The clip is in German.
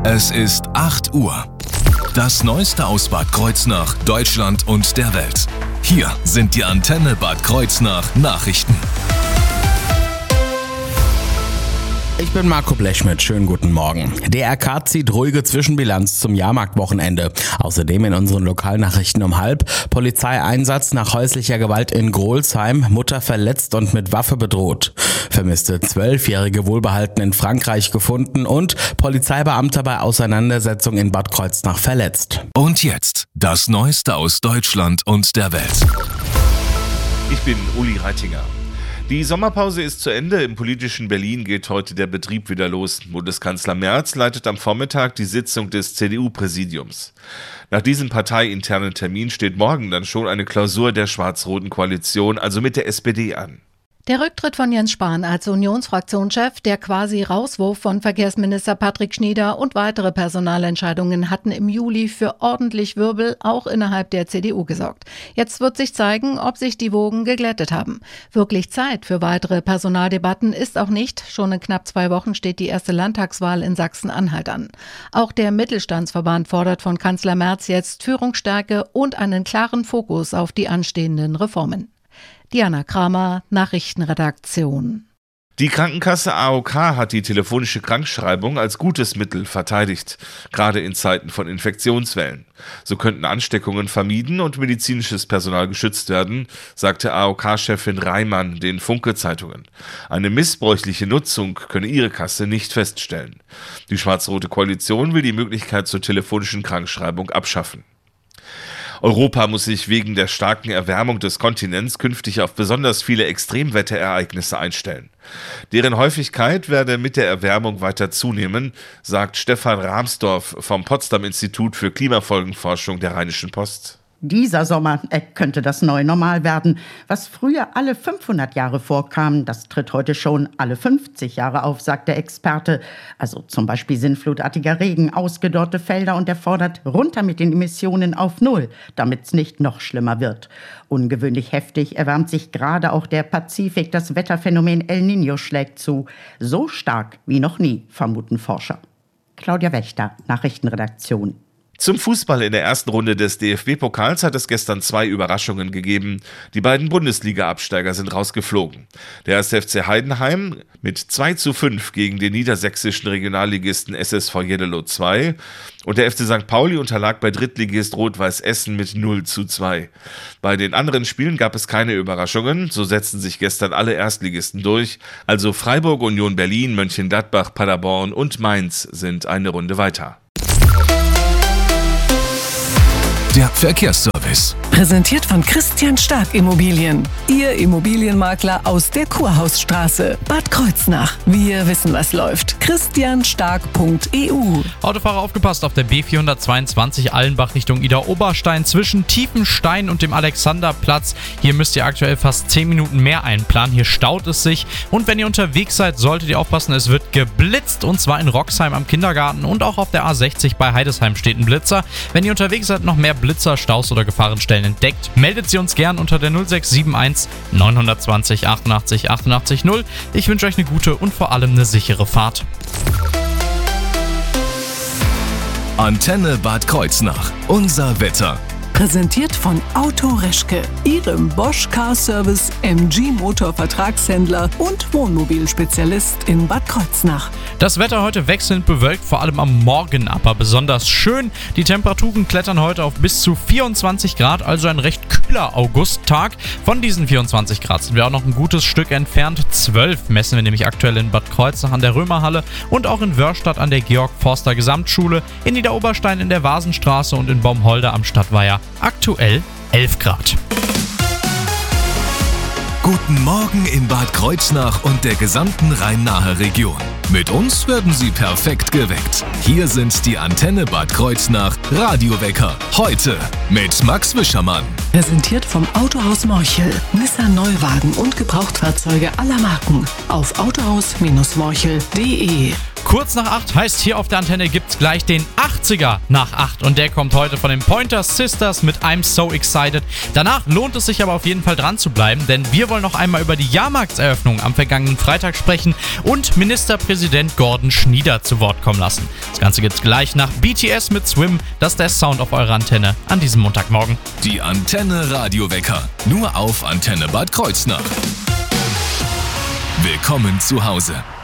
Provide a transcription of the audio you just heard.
Es ist 8 Uhr. Das Neueste aus Bad Kreuznach, Deutschland und der Welt. Hier sind die Antenne Bad Kreuznach Nachrichten. Ich bin Marco Blechschmidt, schönen guten Morgen. DRK zieht ruhige Zwischenbilanz zum Jahrmarktwochenende. Außerdem in unseren Lokalnachrichten um 12:30 Polizeieinsatz nach häuslicher Gewalt in Grolsheim, Mutter verletzt und mit Waffe bedroht. Vermisste 12-Jährige wohlbehalten in Frankreich gefunden und Polizeibeamter bei Auseinandersetzung in Bad Kreuznach verletzt. Und jetzt das Neueste aus Deutschland und der Welt. Ich bin Uli Reitinger. Die Sommerpause ist zu Ende. Im politischen Berlin geht heute der Betrieb wieder los. Bundeskanzler Merz leitet am Vormittag die Sitzung des CDU-Präsidiums. Nach diesem parteiinternen Termin steht morgen dann schon eine Klausur der schwarz-roten Koalition, also mit der SPD, an. Der Rücktritt von Jens Spahn als Unionsfraktionschef, der quasi Rauswurf von Verkehrsminister Patrick Schnieder und weitere Personalentscheidungen hatten im Juli für ordentlich Wirbel auch innerhalb der CDU gesorgt. Jetzt wird sich zeigen, ob sich die Wogen geglättet haben. Wirklich Zeit für weitere Personaldebatten ist auch nicht. Schon in knapp 2 Wochen steht die erste Landtagswahl in Sachsen-Anhalt an. Auch der Mittelstandsverband fordert von Kanzler Merz jetzt Führungsstärke und einen klaren Fokus auf die anstehenden Reformen. Diana Kramer, Nachrichtenredaktion. Die Krankenkasse AOK hat die telefonische Krankschreibung als gutes Mittel verteidigt, gerade in Zeiten von Infektionswellen. So könnten Ansteckungen vermieden und medizinisches Personal geschützt werden, sagte AOK-Chefin Reimann den Funke-Zeitungen. Eine missbräuchliche Nutzung könne ihre Kasse nicht feststellen. Die schwarz-rote Koalition will die Möglichkeit zur telefonischen Krankschreibung abschaffen. Europa muss sich wegen der starken Erwärmung des Kontinents künftig auf besonders viele Extremwetterereignisse einstellen. Deren Häufigkeit werde mit der Erwärmung weiter zunehmen, sagt Stefan Rahmsdorf vom Potsdam-Institut für Klimafolgenforschung der Rheinischen Post. Dieser Sommer könnte das neue Normal werden. Was früher alle 500 Jahre vorkam, das tritt heute schon alle 50 Jahre auf, sagt der Experte. Also zum Beispiel sinnflutartiger Regen, ausgedörrte Felder und er fordert runter mit den Emissionen auf Null, damit es nicht noch schlimmer wird. Ungewöhnlich heftig erwärmt sich gerade auch der Pazifik. Das Wetterphänomen El Niño schlägt zu. So stark wie noch nie, vermuten Forscher. Claudia Wächter, Nachrichtenredaktion. Zum Fußball in der ersten Runde des DFB-Pokals hat es gestern 2 Überraschungen gegeben. Die beiden Bundesliga-Absteiger sind rausgeflogen. Der 1. FC Heidenheim mit 2:5 gegen den niedersächsischen Regionalligisten SSV Jeddelo 2 und der FC St. Pauli unterlag bei Drittligist Rot-Weiß Essen mit 0:2. Bei den anderen Spielen gab es keine Überraschungen, so setzten sich gestern alle Erstligisten durch. Also Freiburg, Union Berlin, Mönchengladbach, Paderborn und Mainz sind eine Runde weiter. Der Verkehrsservice. Präsentiert von Christian Stark Immobilien. Ihr Immobilienmakler aus der Kurhausstraße. Bad Kreuznach. Wir wissen, was läuft. christianstark.eu. Autofahrer aufgepasst auf der B422 Allenbach Richtung Idar-Oberstein zwischen Tiefenstein und dem Alexanderplatz. Hier müsst ihr aktuell fast 10 Minuten mehr einplanen. Hier staut es sich. Und wenn ihr unterwegs seid, solltet ihr aufpassen, es wird geblitzt. Und zwar in Roxheim am Kindergarten und auch auf der A60 bei Heidesheim steht ein Blitzer. Wenn ihr unterwegs seid, noch mehr Blitzer, Staus oder Gefahrenstellen entdeckt, meldet sie uns gern unter der 0671 920 88 88 0. Ich wünsche euch eine gute und vor allem eine sichere Fahrt. Antenne Bad Kreuznach. Unser Wetter. Präsentiert von Auto Reschke, Ihrem Bosch Car Service, MG Motor Vertragshändler und Wohnmobilspezialist in Bad Kreuznach. Das Wetter heute wechselnd bewölkt, vor allem am Morgen aber besonders schön. Die Temperaturen klettern heute auf bis zu 24 Grad, also ein recht kühler Augusttag. Von diesen 24 Grad sind wir auch noch ein gutes Stück entfernt. 12 messen wir nämlich aktuell in Bad Kreuznach an der Römerhalle und auch in Wörstadt an der Georg-Forster Gesamtschule, in Niederoberstein in der Vasenstraße und in Baumholder am Stadtweiher. Aktuell 11 Grad. Guten Morgen in Bad Kreuznach und der gesamten Rhein-Nahe Region. Mit uns werden Sie perfekt geweckt. Hier sind die Antenne Bad Kreuznach Radiowecker. Heute mit Max Wischermann. Präsentiert vom Autohaus Morchel. Nissan Neuwagen und Gebrauchtfahrzeuge aller Marken. Auf autohaus-morchel.de. Kurz nach 8 heißt hier auf der Antenne gibt's gleich den 80er nach 8 und der kommt heute von den Pointer Sisters mit I'm So Excited. Danach lohnt es sich aber auf jeden Fall dran zu bleiben, denn wir wollen noch einmal über die Jahrmarktseröffnung am vergangenen Freitag sprechen und Ministerpräsident Gordon Schnieder zu Wort kommen lassen. Das Ganze gibt's gleich nach BTS mit Swim. Das ist der Sound auf eurer Antenne an diesem Montagmorgen. Die Antenne Radiowecker. Nur auf Antenne Bad Kreuznach. Willkommen zu Hause.